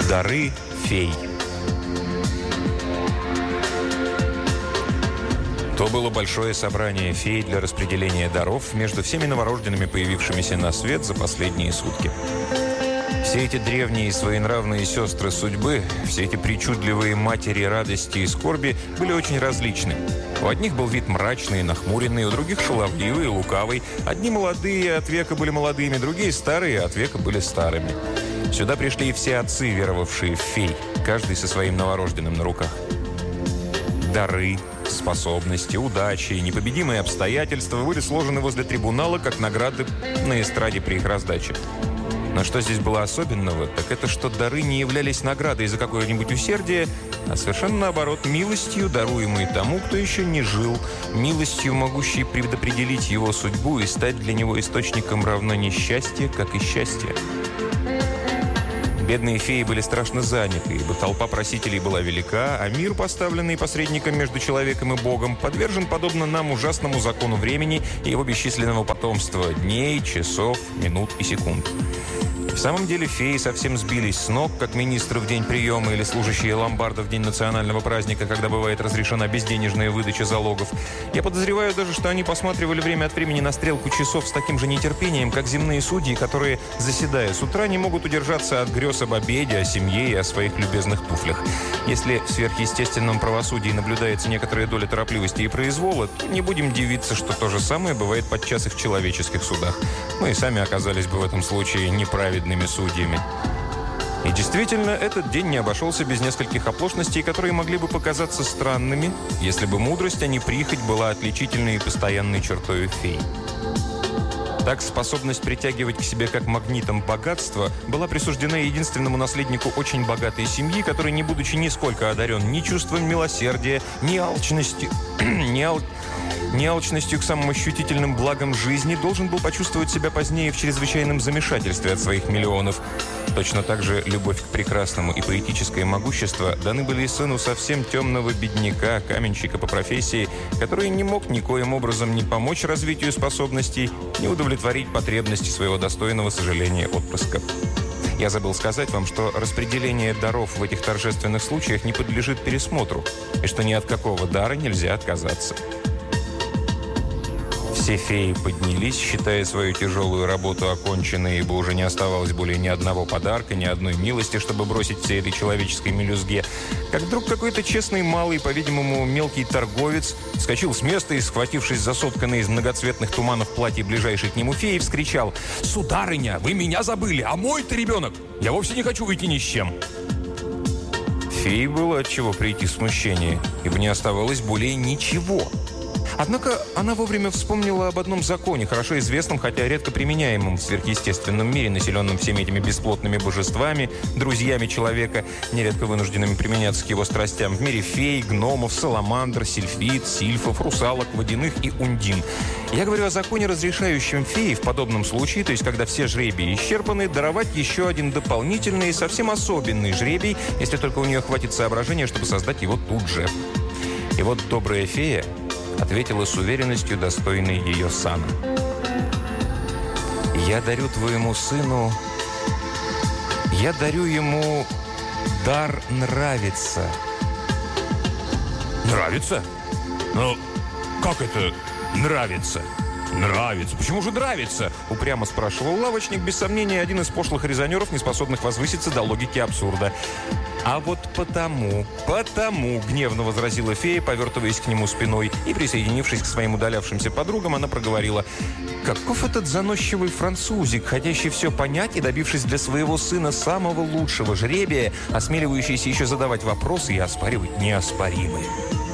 Дары фей. То было большое собрание фей для распределения даров между всеми новорожденными, появившимися на свет за последние сутки. Все эти древние и своенравные сестры судьбы, все эти причудливые матери радости и скорби были очень различны. У одних был вид мрачный и нахмуренный, у других шаловливый и лукавый. Одни молодые от века были молодыми, другие старые от века были старыми. Сюда пришли и все отцы, веровавшие в фей, каждый со своим новорожденным на руках. Дары, способности, удачи и непобедимые обстоятельства были сложены возле трибунала, как награды на эстраде при их раздаче. Но что здесь было особенного, так это, что дары не являлись наградой за какое-нибудь усердие, а совершенно наоборот, милостью, даруемой тому, кто еще не жил, милостью, могущей предопределить его судьбу и стать для него источником равно несчастья, как и счастья. Бедные феи были страшно заняты, ибо толпа просителей была велика, а мир, поставленный посредником между человеком и Богом, подвержен, подобно нам, ужасному закону времени и его бесчисленного потомства – дней, часов, минут и секунд. В самом деле феи совсем сбились с ног, как министры в день приема или служащие ломбарда в день национального праздника, когда бывает разрешена безденежная выдача залогов. Я подозреваю даже, что они посматривали время от времени на стрелку часов с таким же нетерпением, как земные судьи, которые, заседая с утра, не могут удержаться от грез об обеде, о семье и о своих любезных туфлях. Если в сверхъестественном правосудии наблюдается некоторая доля торопливости и произвола, то не будем дивиться, что то же самое бывает подчас и в человеческих судах. Мы и сами оказались бы в этом случае неправедными судьями. И действительно, этот день не обошелся без нескольких оплошностей, которые могли бы показаться странными, если бы мудрость, а не прихоть, была отличительной и постоянной чертой фей. Так, способность притягивать к себе как магнитом богатство была присуждена единственному наследнику очень богатой семьи, который, не будучи нисколько одарен ни чувством милосердия, ни алчностью к самым ощутительным благам жизни, должен был почувствовать себя позднее в чрезвычайном замешательстве от своих миллионов. Точно так же любовь к прекрасному и поэтическое могущество даны были и сыну совсем темного бедняка, каменщика по профессии, который не мог никоим образом ни помочь развитию способностей, ни удовлетворить потребности своего достойного сожаления отпрыска. Я забыл сказать вам, что распределение даров в этих торжественных случаях не подлежит пересмотру, и что ни от какого дара нельзя отказаться. Все феи поднялись, считая свою тяжелую работу оконченной, ибо уже не оставалось более ни одного подарка, ни одной милости, чтобы бросить всей этой человеческой мелюзге. Как вдруг какой-то честный малый, по-видимому, мелкий торговец, вскочил с места и, схватившись за сотканное из многоцветных туманов платье ближайшей к нему феи, вскричал: «Сударыня, вы меня забыли, а мой-то ребенок! Я вовсе не хочу выйти ни с чем!» Фее было от чего прийти в смущение, ибо не оставалось более ничего. Однако она вовремя вспомнила об одном законе, хорошо известном, хотя редко применяемом в сверхъестественном мире, населенном всеми этими бесплотными божествами, друзьями человека, нередко вынужденными применяться к его страстям, в мире фей, гномов, саламандр, сильфид, сильфов, русалок, водяных и ундин. Я говорю о законе, разрешающем фее в подобном случае, то есть когда все жребии исчерпаны, даровать еще один дополнительный и совсем особенный жребий, если только у нее хватит соображения, чтобы создать его тут же. И вот добрая фея ответила с уверенностью, достойной ее сана: «Я дарю твоему сыну, я дарю ему дар нравиться». «Нравится? Ну, как это нравится?» «Нравится? Почему же нравится?» — упрямо спрашивал лавочник, без сомнения, один из пошлых резонеров, не способных возвыситься до логики абсурда. «А вот потому, — гневно возразила фея, повертываясь к нему спиной, и, присоединившись к своим удалявшимся подругам, она проговорила: «Каков этот заносчивый французик, хотящий все понять и добившись для своего сына самого лучшего жребия, осмеливающийся еще задавать вопросы и оспаривать неоспоримые».